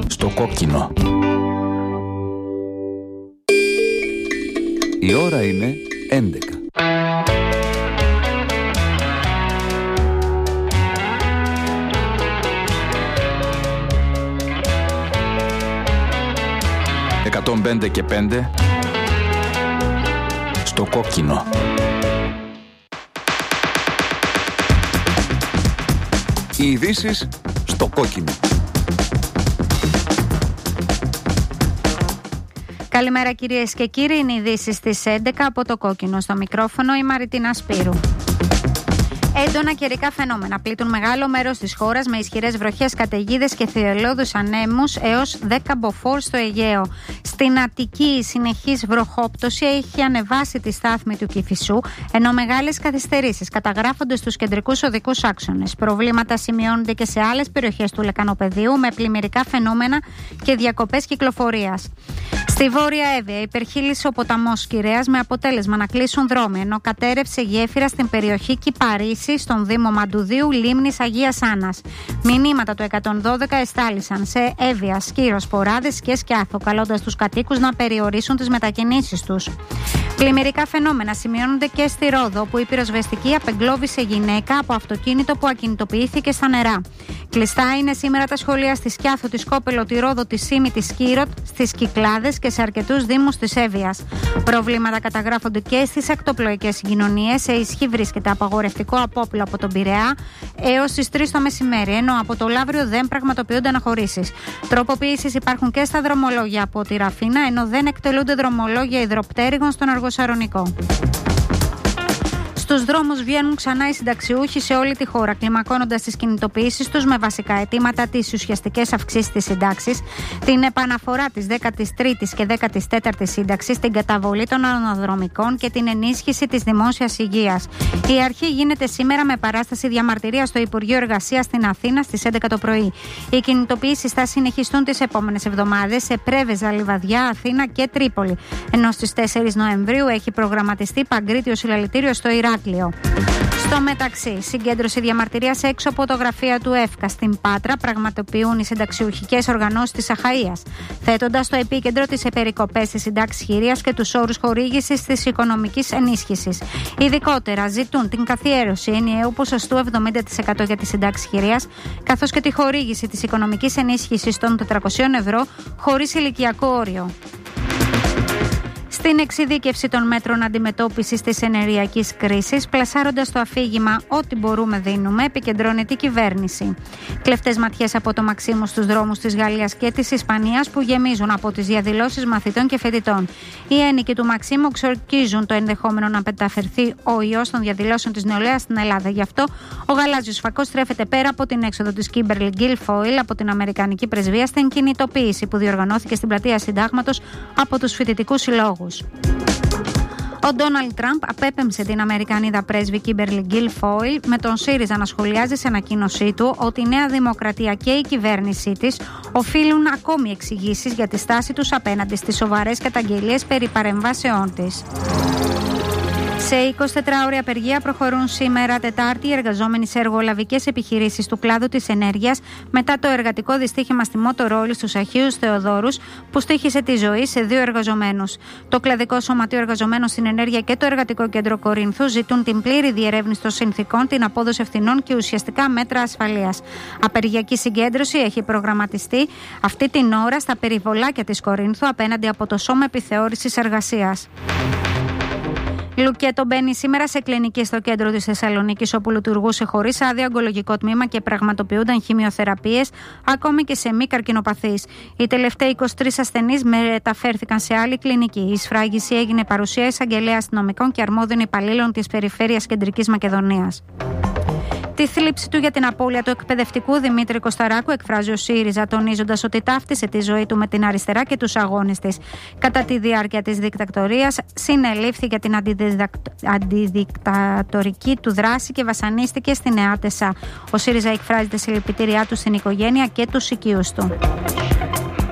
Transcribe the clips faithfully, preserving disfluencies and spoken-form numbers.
Στο κόκκινο. Η ώρα είναι έντεκα. εκατόν πέντε και πέντε στο κόκκινο. Οι ειδήσεις στο κόκκινο. Καλημέρα κυρίες και κύριοι, είναι οι ειδήσεις στις έντεκα από το κόκκινο. Στο μικρόφωνο η Μαριτίνα Σπύρου. Έντονα καιρικά φαινόμενα πλήττουν μεγάλο μέρος της χώρας με ισχυρές βροχές, καταιγίδες και θυελλώδους ανέμους έως δέκα μποφόρ στο Αιγαίο. Στην Αττική η συνεχής βροχόπτωση έχει ανεβάσει τη στάθμη του Κηφισού, ενώ μεγάλες καθυστερήσεις καταγράφονται στους κεντρικούς οδικούς άξονες. Προβλήματα σημειώνονται και σε άλλες περιοχές του Λεκανοπεδίου με πλημμυρικά φαινόμενα και διακοπές κυκλοφορίας. Στη Βόρεια Εύβοια υπερχείλησε ο ποταμός Κυραιάς με αποτέλεσμα να κλείσουν δρόμοι, ενώ κατέρευσε γέφυρα στην περιοχή Κυπαρίση στον Δήμο Μαντουδίου λίμνης Αγίας Άννας. Μηνύματα του εκατόν δώδεκα εστάλησαν σε Εύβοια, Σκύρο, Σποράδες και Σκιάθο, καλώντας τους κατοίκους να περιορίσουν τις μετακινήσεις τους. Πλημμυρικά φαινόμενα σημειώνονται και στη Ρόδο, όπου η πυροσβεστική απεγκλώβησε γυναίκα από αυτοκίνητο που ακινητοποιήθηκε στα νερά. Κλειστά είναι σήμερα τα σχολεία στη Σκιάθο, τη Σκόπελο, τη Ρόδο, τη Σύμη, τη Σκύροτ, στις Κυκλάδες και σε αρκετούς δήμους της Εύβοιας. Προβλήματα καταγράφονται και στις ακτοπλοϊκές συγκοινωνίες. Σε ισχύ βρίσκεται απαγορευτικό απόπλο από τον Πειραιά έως τις τρεις το μεσημέρι, ενώ από το Λαύριο δεν πραγματοποιούνται αναχωρήσεις. Τροποποιήσεις υπάρχουν και στα δρομολόγια από τη Ραφίνα, ενώ δεν εκτελούνται δρομολόγια υδροπτέρυγων στον Αργοσαρονικό. Στους δρόμους βγαίνουν ξανά οι συνταξιούχοι σε όλη τη χώρα, κλιμακώνοντας τις κινητοποιήσεις τους με βασικά αιτήματα τις ουσιαστικές αυξήσεις της συντάξης, την επαναφορά της δέκατης τρίτης και δέκατης τέταρτης σύνταξης, την καταβολή των αναδρομικών και την ενίσχυση της δημόσιας υγείας. Η αρχή γίνεται σήμερα με παράσταση διαμαρτυρίας στο Υπουργείο Εργασίας στην Αθήνα στις έντεκα το πρωί. Οι κινητοποιήσεις θα συνεχιστούν τις επόμενες εβδομάδες σε Πρέβεζα, Λιβαδιά, Αθήνα και Τρίπολη, ενώ στις τέσσερις Νοεμβρίου έχει προγραμματιστεί παγκρίτιο συλλαλητήριο στο Ιράκ. Στο μεταξύ, συγκέντρωση διαμαρτυρίας έξω από το γραφείο του ΕΦΚΑ στην Πάτρα πραγματοποιούν οι συνταξιουχικές οργανώσεις της Αχαΐας, θέτοντας στο επίκεντρο τις περικοπές της συντάξης χειρίας και τους όρους χορήγησης της οικονομικής ενίσχυσης. Ειδικότερα, ζητούν την καθιέρωση ενιαίου ποσοστού εβδομήντα τοις εκατό για τη συντάξη χειρίας, καθώς και τη χορήγηση της οικονομικής ενίσχυσης των τετρακοσίων ευρώ χωρίς ηλικιακό όριο. Στην εξειδίκευση των μέτρων αντιμετώπισης της ενεργειακής κρίσης, πλασάροντας το αφήγημα «Ό,τι μπορούμε δίνουμε», επικεντρώνεται η κυβέρνηση. Κλεφτές ματιές από το Μαξίμου στους δρόμους της Γαλλίας και της Ισπανίας που γεμίζουν από τις διαδηλώσεις μαθητών και φοιτητών. Οι ένοικοι του Μαξίμου ξορκίζουν το ενδεχόμενο να μεταφερθεί ο ιός των διαδηλώσεων της νεολαίας στην Ελλάδα. Γι' αυτό ο γαλάζιος φακός στρέφεται πέρα από την έξοδο της Κίμπερλι Γκίλφοιλ από την Αμερικανική Πρεσβεία στην κινητοποίηση που διοργανώθηκε στην πλατεία Συντάγματος από τους φοιτητικούς συλλόγους. Ο Ντόναλντ Τραμπ απέπεμψε την Αμερικανίδα πρέσβη Κίμπερλι Γκίλφοιλ με τον ΣΥΡΙΖΑ να σχολιάζει σε ανακοίνωσή του ότι η Νέα Δημοκρατία και η κυβέρνησή της οφείλουν ακόμη εξηγήσεις για τη στάση τους απέναντι στις σοβαρές καταγγελίες περί παρεμβάσεών της. Σε εικοσιτετράωρη απεργία προχωρούν σήμερα Τετάρτη οι εργαζόμενοι σε εργολαβικές επιχειρήσεις του κλάδου της ενέργειας μετά το εργατικό δυστύχημα στη Μότορόλη στους Αχίους Θεοδόρους που στοίχησε τη ζωή σε δύο εργαζομένους. Το Κλαδικό Σωματείο Εργαζομένων στην Ενέργεια και το Εργατικό Κέντρο Κορίνθου ζητούν την πλήρη διερεύνηση των συνθηκών, την απόδοση ευθυνών και ουσιαστικά μέτρα ασφαλείας. Απεργιακή συγκέντρωση έχει προγραμματιστεί αυτή την ώρα στα περιβολάκια της Κορίνθου απέναντι από το Σώμα Επιθεώρησης Εργασίας. Λουκέτο μπαίνει σήμερα σε κλινική στο κέντρο της Θεσσαλονίκης, όπου λειτουργούσε χωρίς άδεια ογκολογικό τμήμα και πραγματοποιούνταν χημειοθεραπείες ακόμη και σε μη καρκινοπαθείς. Οι τελευταίοι είκοσι τρεις ασθενείς μεταφέρθηκαν σε άλλη κλινική. Η σφράγιση έγινε παρουσία εισαγγελέα αστυνομικών και αρμόδιων υπαλλήλων της Περιφέρειας Κεντρικής Μακεδονίας. Τη θλίψη του για την απώλεια του εκπαιδευτικού Δημήτρη Κωσταράκου εκφράζει ο ΣΥΡΙΖΑ, τονίζοντας ότι ταύτισε τη ζωή του με την αριστερά και τους αγώνες της. Κατά τη διάρκεια της δικτατορίας, συνελήφθη για την αντιδικτατορική του δράση και βασανίστηκε στην ΕΑΤΕΣΑ. Ο ΣΥΡΙΖΑ εκφράζει τη συλληπιτήριά του στην οικογένεια και τους οικείους του.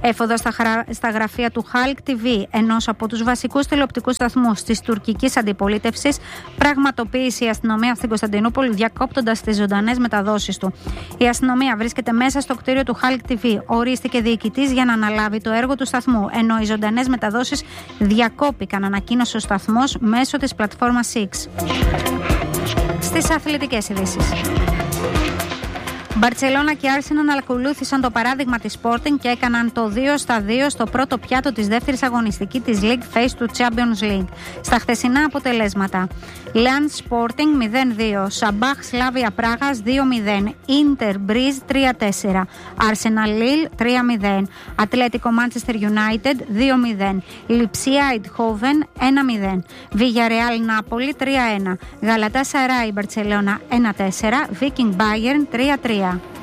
Έφοδο στα, χρα... στα γραφεία του Halk τι βι, ενός από τους βασικούς τηλεοπτικούς σταθμούς της τουρκικής αντιπολίτευσης, πραγματοποίησε η αστυνομία στην Κωνσταντινούπολη, διακόπτοντας τις ζωντανές μεταδόσεις του. Η αστυνομία βρίσκεται μέσα στο κτίριο του Halk τι βι. Ορίστηκε διοικητής για να αναλάβει το έργο του σταθμού, ενώ οι ζωντανές μεταδόσεις διακόπηκαν, ανακοίνωσε ο σταθμός μέσω της πλατφόρμας Six. Στις αθλητικές ειδήσεις. Μπαρτσελώνα και Arsenal ακολούθησαν το παράδειγμα της Sporting και έκαναν το δύο στα δύο στο πρώτο πιάτο της δεύτερης αγωνιστική της League Phase του Champions League. Στα χθεσινά αποτελέσματα: Lens Sporting μηδέν δύο, Sabah Slavia Πράγας δύο μηδέν, Inter Breeze τρία τέσσερα, Arsenal Lille τρία μηδέν, Atletico Manchester United δύο μηδέν, Lipsia Eindhoven ένα μηδέν, Villarreal Napoli τρία ένα, Galatasaray Barcelona ένα τέσσερα, Viking Bayern τρία τρία.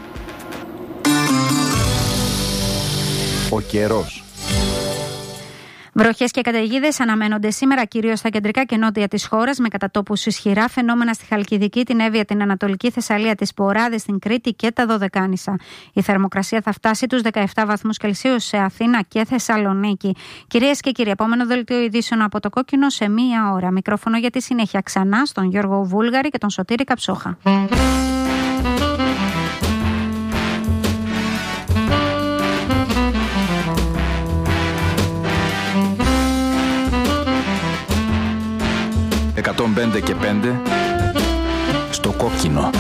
Ο καιρός. Βροχές και καταιγίδες αναμένονται σήμερα κυρίως στα κεντρικά και νότια της χώρας, με κατά τόπους ισχυρά φαινόμενα στη Χαλκιδική, την Εύβοια, την Ανατολική Θεσσαλία, τις Ποράδες, την Κρήτη και τα Δωδεκάνησα. Η θερμοκρασία θα φτάσει τους δεκαεπτά βαθμούς Κελσίου σε Αθήνα και Θεσσαλονίκη. Κυρίες και κύριοι, επόμενο δελτίο ειδήσεων από το Κόκκινο σε μία ώρα. Μικρόφωνο για τη συνέχεια ξανά στον Γιώργο Βούλγαρη και τον Σωτήρη Καψόχα. εκατόν πέντε και πέντε στο Κόκκινο.